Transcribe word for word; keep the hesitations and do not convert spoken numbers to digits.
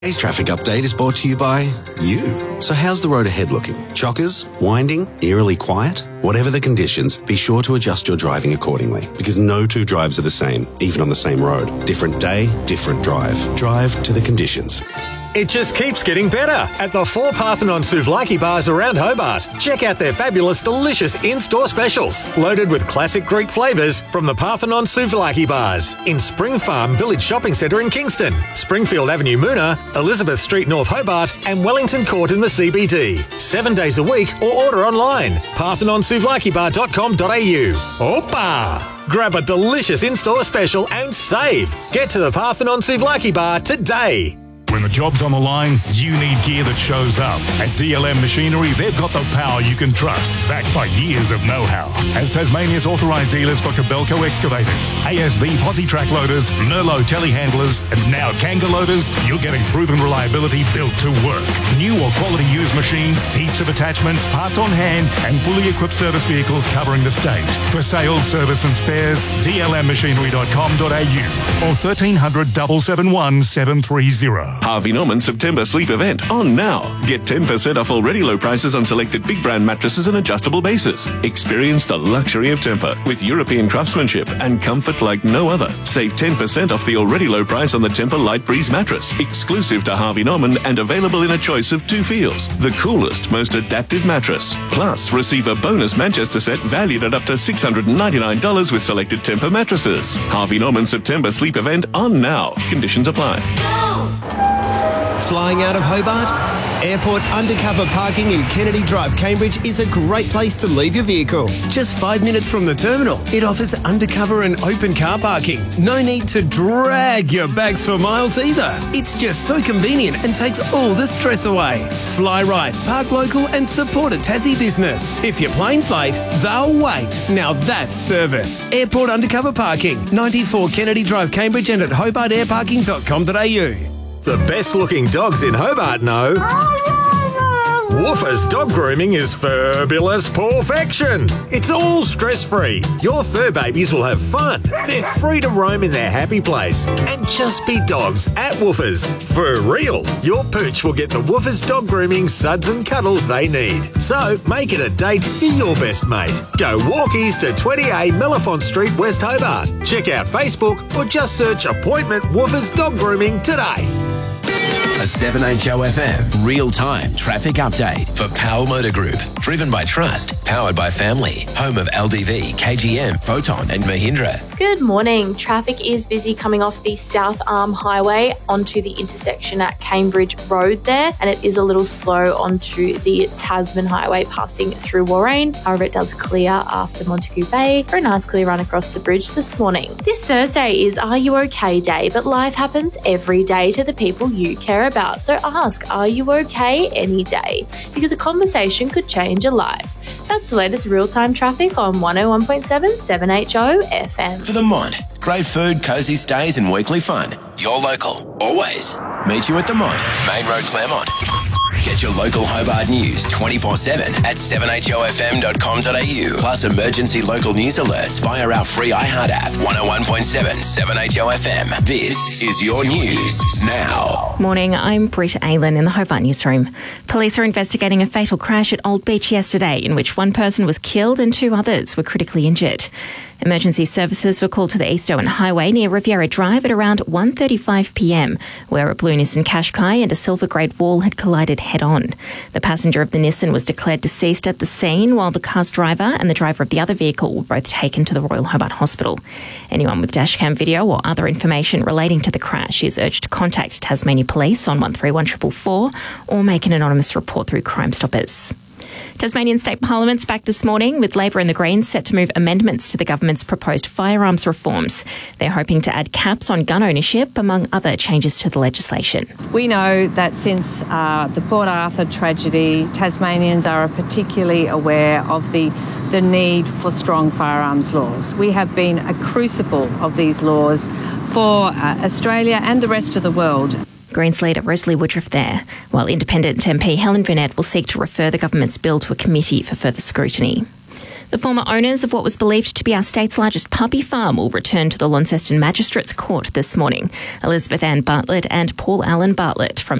Today's traffic update is brought to you by you. So how's the road ahead looking? Chockers? Winding? Eerily quiet? Whatever the conditions, be sure to adjust your driving accordingly, because no two drives are the same, even on the same road. Different day, different drive. Drive to the conditions. It just keeps getting better at the four Parthenon Souvlaki bars around Hobart. Check out their fabulous, delicious in-store specials, loaded with classic Greek flavours from the Parthenon Souvlaki bars in Spring Farm Village Shopping Centre in Kingston, Springfield Avenue Moona, Elizabeth Street North Hobart and Wellington Court in the C B D. Seven days a week or order online. parthenon souvlaki bar dot com dot a u. Opa! Grab a delicious in-store special and save. Get to the Parthenon Souvlaki bar today. When the job's on the line, you need gear that shows up. At D L M Machinery, they've got the power you can trust, backed by years of know-how. As Tasmania's authorised dealers for Kobelco excavators, A S V posi track loaders, Merlo telehandlers, and now Kanga loaders, you're getting proven reliability built to work. New or quality used machines, heaps of attachments, parts on hand, and fully equipped service vehicles covering the state. For sales, service and spares, d l m machinery dot com dot a u or thirteen hundred, seven seven one, seven three zero. Harvey Norman September Sleep Event on now. Get ten percent off already low prices on selected big brand mattresses and adjustable bases. Experience the luxury of Tempur with European craftsmanship and comfort like no other. Save ten percent off the already low price on the Tempur Light Breeze mattress, exclusive to Harvey Norman and available in a choice of two feels. The coolest, most adaptive mattress. Plus, receive a bonus Manchester set valued at up to six hundred ninety-nine dollars with selected Tempur mattresses. Harvey Norman September Sleep Event on now. Conditions apply. Flying out of Hobart? Airport undercover parking in Kennedy Drive, Cambridge is a great place to leave your vehicle. Just five minutes from the terminal, it offers undercover and open car parking. No need to drag your bags for miles either. It's just so convenient and takes all the stress away. Fly right, park local and support a Tassie business. If your plane's late, they'll wait. Now that's service. Airport undercover parking, ninety-four Kennedy Drive, Cambridge and at hobart air parking dot com dot a u. The best looking dogs in Hobart know. Woofers Dog Grooming is fabulous perfection. It's all stress-free. Your fur babies will have fun. They're free to roam in their happy place and just be dogs at Woofers. For real, your pooch will get the Woofers Dog Grooming suds and cuddles they need. So make it a date for your best mate. Go walkies to twenty A Mellifont Street, West Hobart. Check out Facebook or just search Appointment Woofers Dog Grooming today. A seven H O F M real-time traffic update for Power Motor Group. Driven by trust, powered by family. Home of L D V, K G M, Photon and Mahindra. Good morning. Traffic is busy coming off the South Arm Highway onto the intersection at Cambridge Road there, and it is a little slow onto the Tasman Highway passing through Warrane. However, it does clear after Montague Bay for a nice clear run across the bridge this morning. This Thursday is Are You OK Day, but life happens every day to the people you care about. So ask, are you okay any day? Because a conversation could change a life. That's the latest real-time traffic on one oh one point seven seven H O F M. For the Mont, great food, cosy stays and weekly fun. You're local, always. Meet you at the Mont, Main Road, Claremont. Get your local Hobart news twenty-four seven at seven h o f m dot com dot a u. Plus emergency local news alerts via our free iHeart app. one oh one point seven seven H O F M. This is your news now. Morning, I'm Britta Aylan in the Hobart newsroom. Police are investigating a fatal crash at Old Beach yesterday in which one person was killed and two others were critically injured. Emergency services were called to the East Owen Highway near Riviera Drive at around one thirty-five p m, where a blue Nissan Qashqai and a silver grade Wall had collided head-on. The passenger of the Nissan was declared deceased at the scene, while the car's driver and the driver of the other vehicle were both taken to the Royal Hobart Hospital. Anyone with dashcam video or other information relating to the crash is urged to contact Tasmania Police on one three one four four four or make an anonymous report through Crime Stoppers. Tasmanian State Parliament's back this morning, with Labor and the Greens set to move amendments to the government's proposed firearms reforms. They're hoping to add caps on gun ownership, among other changes to the legislation. We know that since uh, the Port Arthur tragedy, Tasmanians are particularly aware of the the need for strong firearms laws. We have been a crucible of these laws for uh, Australia and the rest of the world. Greens leader Rosalie Woodruff there, while Independent M P Helen Burnett will seek to refer the government's bill to a committee for further scrutiny. The former owners of what was believed to to be our state's largest puppy farm will return to the Launceston Magistrates Court this morning. Elizabeth Ann Bartlett and Paul Allen Bartlett from